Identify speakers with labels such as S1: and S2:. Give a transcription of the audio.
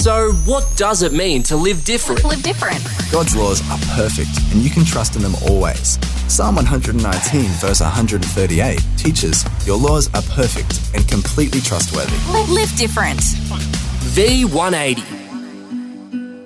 S1: So, what does it mean to live different?
S2: Live different.
S3: God's laws are perfect, and you can trust in them always. Psalm 119, verse 138 teaches, your laws are perfect and completely trustworthy.
S2: Live different.
S1: V180.